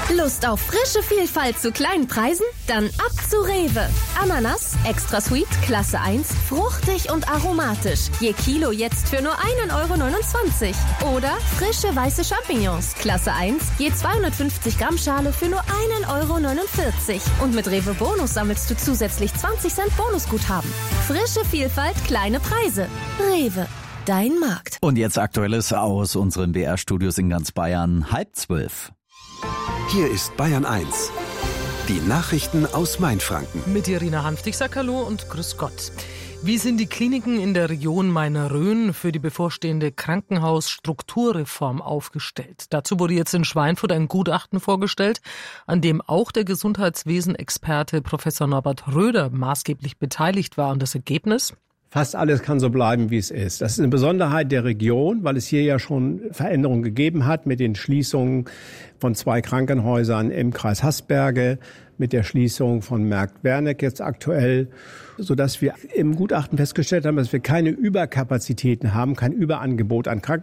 Lust auf frische Vielfalt zu kleinen Preisen? Dann ab zu Rewe. Ananas, extra sweet, Klasse 1, fruchtig und aromatisch. Je Kilo jetzt für nur 1,29 € Oder frische weiße Champignons, Klasse 1, je 250 Gramm Schale für nur 1,49 € Und mit Rewe Bonus sammelst du zusätzlich 20 Cent Bonusguthaben. Frische Vielfalt, kleine Preise. Rewe. Dein Markt. Und jetzt Aktuelles aus unseren BR-Studios in ganz Bayern, 11:30. Hier ist Bayern 1. Die Nachrichten aus Mainfranken. Mit Irina Hanft, ich sag Hallo und Grüß Gott. Wie sind die Kliniken in der Region Main-Rhön für die bevorstehende Krankenhausstrukturreform aufgestellt? Dazu wurde jetzt in Schweinfurt ein Gutachten vorgestellt, an dem auch der Gesundheitswesen-Experte Professor Norbert Röder maßgeblich beteiligt war. Und das Ergebnis? Fast alles kann so bleiben, wie es ist. Das ist eine Besonderheit der Region, weil es hier ja schon Veränderungen gegeben hat mit den Schließungen von 2 Krankenhäusern im Kreis Haßberge, mit der Schließung von Merck-Werneck jetzt aktuell, sodass wir im Gutachten festgestellt haben, dass wir keine Überkapazitäten haben, kein Überangebot an Krankenhäusern